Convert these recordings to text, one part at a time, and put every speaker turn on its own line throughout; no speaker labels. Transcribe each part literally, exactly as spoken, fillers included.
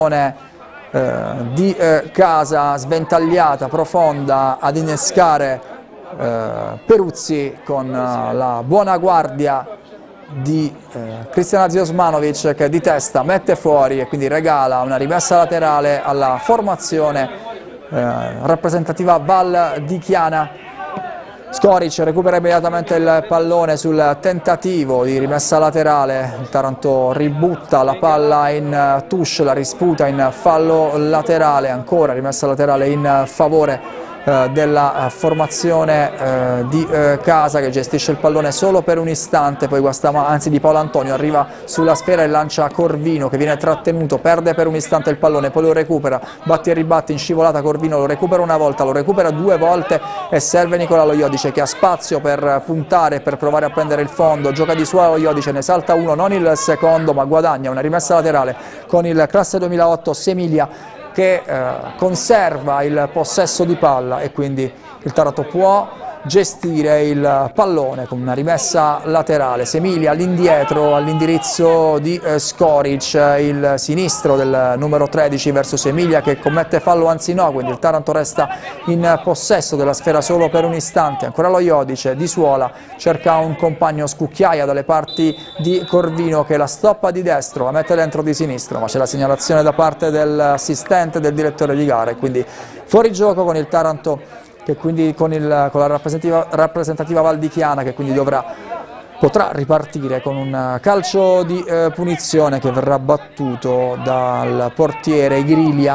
eh, di eh, Casa, sventagliata, profonda, ad innescare eh, Peruzzi con eh, la buona guardia di eh, Cristian Hadziosmanovic, che di testa mette fuori e quindi regala una rimessa laterale alla formazione eh, rappresentativa valdichiana. Skoric recupera immediatamente il pallone sul tentativo di rimessa laterale, il Taranto ributta la palla in touche, la risputa in fallo laterale, ancora rimessa laterale in favore eh, della formazione eh, di eh, Casa, che gestisce il pallone solo per un istante, poi Guastama, anzi di Paolo Antonio, arriva sulla sfera e lancia Corvino, che viene trattenuto, perde per un istante il pallone, poi lo recupera, batti e ribatti in scivolata Corvino, lo recupera una volta, lo recupera due volte e serve Nicola Loiodice, che ha spazio per puntare, per provare a prendere il fondo, gioca di suo Loiodice, ne salta uno, non il secondo, ma guadagna una rimessa laterale con il classe duemilaotto Semilia, che eh, conserva il possesso di palla e quindi il Taranto può gestire il pallone con una rimessa laterale. Semilia all'indietro all'indirizzo di eh, Skoric, il sinistro del numero tredici verso Semilia, che commette fallo, anzi no, quindi il Taranto resta in possesso della sfera solo per un istante. Ancora Loiodice, Di Suola cerca un compagno, scucchiaia dalle parti di Corvino, che la stoppa di destro, la mette dentro di sinistro, ma c'è la segnalazione da parte dell'assistente del direttore di gara e quindi fuori gioco con il Taranto, che quindi con, il, con la rappresentativa, rappresentativa valdichiana, che quindi dovrà, potrà ripartire con un calcio di eh, punizione che verrà battuto dal portiere Grilia.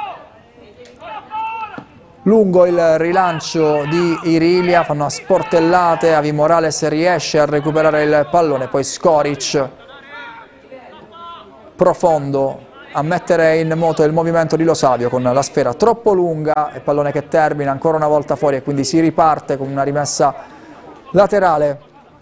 Lungo il rilancio di Irilia, fanno a sportellate, Avi Morales riesce a recuperare il pallone, poi Skoric profondo a mettere in moto il movimento di Lo Savio con la sfera troppo lunga e pallone che termina ancora una volta fuori e quindi si riparte con una rimessa laterale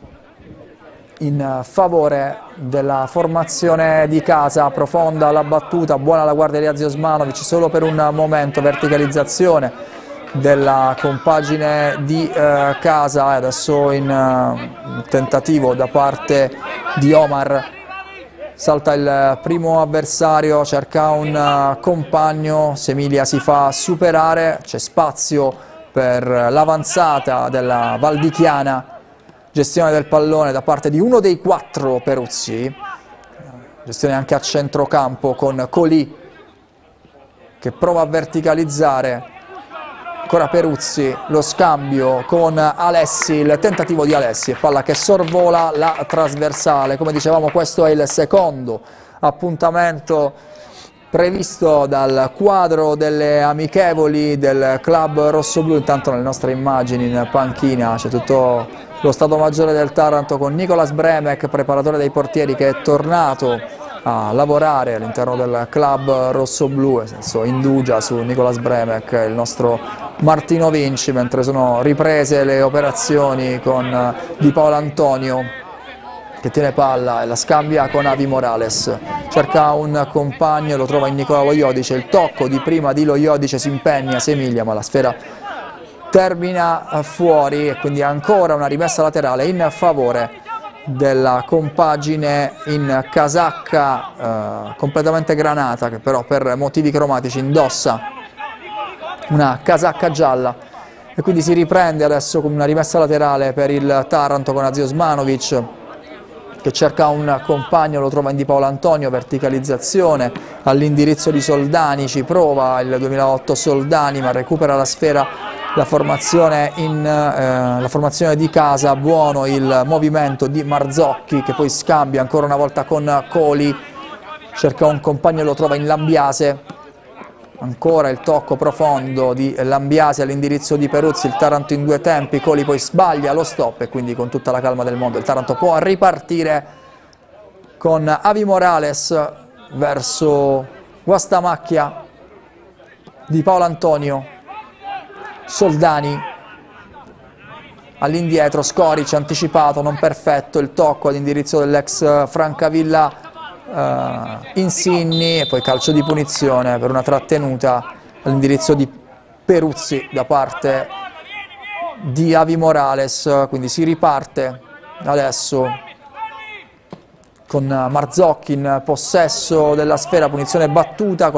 in favore della formazione di Casa. Profonda la battuta, buona la guardia di Hadziosmanovic, solo per un momento, verticalizzazione della compagine di eh, Casa e adesso in uh, tentativo da parte di Omar. Salta il primo avversario, cerca un compagno, Semilia si fa superare, c'è spazio per l'avanzata della valdichiana, gestione del pallone da parte di uno dei quattro Peruzzi, gestione anche a centrocampo con Colì che prova a verticalizzare. Ancora Peruzzi, lo scambio con Alessi, il tentativo di Alessi e palla che sorvola la trasversale. Come dicevamo, questo è il secondo appuntamento previsto dal quadro delle amichevoli del club rossoblu. Intanto nelle nostre immagini in panchina c'è tutto lo Stato Maggiore del Taranto con Nicolas Bremek, preparatore dei portieri, che è tornato a lavorare all'interno del club rossoblu, nel senso indugia su Nicolas Bremek il nostro Martino Vinci, mentre sono riprese le operazioni con Di Paolo Antonio, che tiene palla e la scambia con Avi Morales, cerca un compagno e lo trova in Nicola Loiodice, il tocco di prima di Loiodice, si impegna Semilia ma la sfera termina fuori e quindi ancora una rimessa laterale in favore della compagine in casacca eh, completamente granata, che però per motivi cromatici indossa una casacca gialla, e quindi si riprende adesso con una rimessa laterale per il Taranto con Hadziosmanovic che cerca un compagno, lo trova in Di Paolo Antonio, verticalizzazione all'indirizzo di Soldani, ci prova il duemilaotto Soldani ma recupera la sfera la formazione, in, eh, la formazione di Casa. Buono il movimento di Marzocchi, che poi scambia ancora una volta con Coli, cerca un compagno e lo trova in Lambiase, ancora il tocco profondo di Lambiase all'indirizzo di Peruzzi, il Taranto in due tempi, Coli poi sbaglia lo stop e quindi con tutta la calma del mondo il Taranto può ripartire con Avi Morales verso Guastamacchia, Di Paolo Antonio, Soldani all'indietro, Skoric anticipato, non perfetto, il tocco all'indirizzo dell'ex Francavilla uh, Insinni e poi calcio di punizione per una trattenuta all'indirizzo di Peruzzi da parte di Avi Morales, quindi si riparte adesso con Marzocchi in possesso della sfera, punizione battuta.